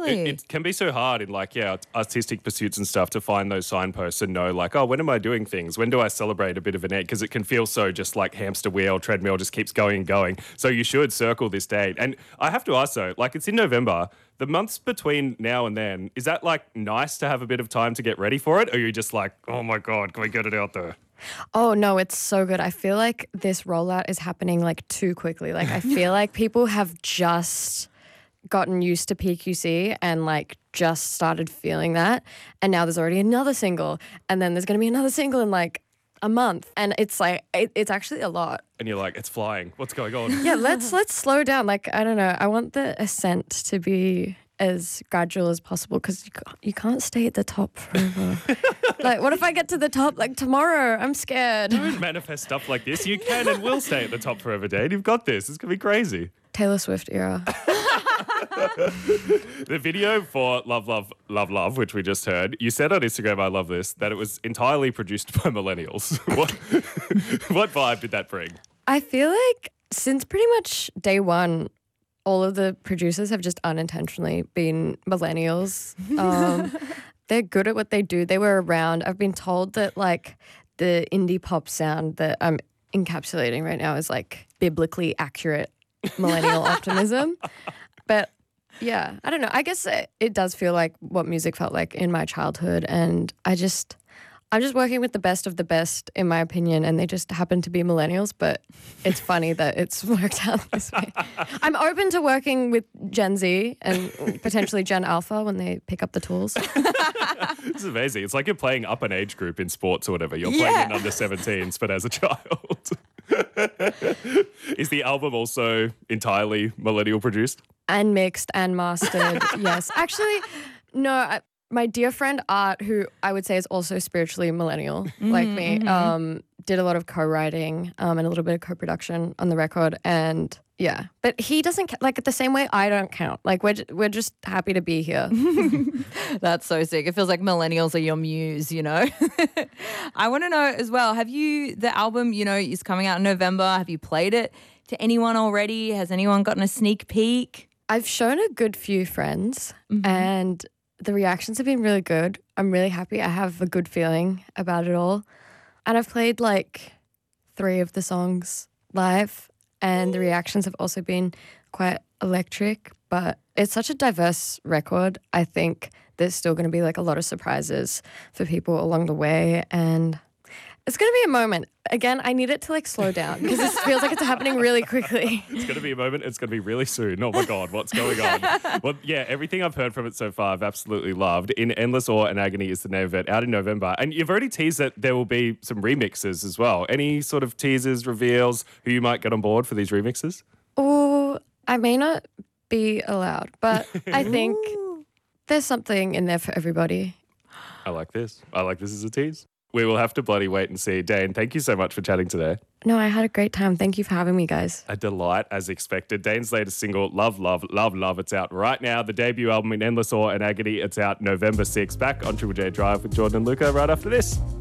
Totally. It can be so hard in artistic pursuits and stuff to find those signposts and know like, oh, when am I doing things? When do I celebrate a bit of an egg? Because it can feel so just like hamster wheel, treadmill, just keeps going and going. So you should circle this date. And I have to ask though, like it's in November, the months between now and then, is that like nice to have a bit of time to get ready for it? Or are you just like, oh my God, can we get it out there? Oh, no, it's so good. I feel like this rollout is happening like too quickly. Like I feel like people have just gotten used to PQC and like just started feeling that. And now there's already another single. And then there's going to be another single in like a month. And it's like, it's actually a lot. And you're like, it's flying. What's going on? Yeah, let's slow down. Like, I don't know. I want the ascent to be as gradual as possible because you can't stay at the top forever. Like, what if I get to the top like tomorrow? I'm scared. Don't manifest stuff like this. You can and will stay at the top forever, Dane. You've got this. It's going to be crazy. Taylor Swift era. The video for Love, Love, Love, Love, which we just heard, you said on Instagram, I love this, that it was entirely produced by millennials. What vibe did that bring? I feel like since pretty much day one, all of the producers have just unintentionally been millennials. They're good at what they do. They were around. I've been told that like the indie pop sound that I'm encapsulating right now is like biblically accurate millennial optimism. But yeah, I don't know. I guess it does feel like what music felt like in my childhood. And I'm just working with the best of the best, in my opinion, and they just happen to be millennials, but it's funny that it's worked out this way. I'm open to working with Gen Z and potentially Gen Alpha when they pick up the tools. This is amazing. It's like you're playing up an age group in sports or whatever. You're playing in under 17s, but as a child. Is the album also entirely millennial produced? And mixed and mastered, yes. Actually, no, my dear friend Art, who I would say is also spiritually millennial, like me, did a lot of co-writing and a little bit of co-production on the record. And yeah, but he doesn't, like the same way I don't count. Like we're just happy to be here. That's so sick. It feels like millennials are your muse, you know? I want to know as well, the album, you know, is coming out in November. Have you played it to anyone already? Has anyone gotten a sneak peek? I've shown a good few friends and the reactions have been really good. I'm really happy. I have a good feeling about it all. And I've played like 3 of the songs live and the reactions have also been quite electric, but it's such a diverse record. I think there's still going to be like a lot of surprises for people along the way and it's going to be a moment. Again, I need it to like slow down because it feels like it's happening really quickly. It's going to be a moment. It's going to be really soon. Oh my God, what's going on? Well, yeah, everything I've heard from it so far, I've absolutely loved. In Endless Awe and Agony is the name of it, out in November. And you've already teased that there will be some remixes as well. Any sort of teasers, reveals, who you might get on board for these remixes? Oh, I may not be allowed, but I think there's something in there for everybody. I like this. I like this as a tease. We will have to bloody wait and see. Dane, thank you so much for chatting today. No, I had a great time. Thank you for having me, guys. A delight, as expected. Dane's latest single, Love, Love, Love, Love. It's out right now. The debut album, In Endless Awe and Agony, it's out November 6th. Back on Triple J Drive with Jordan and Luca right after this.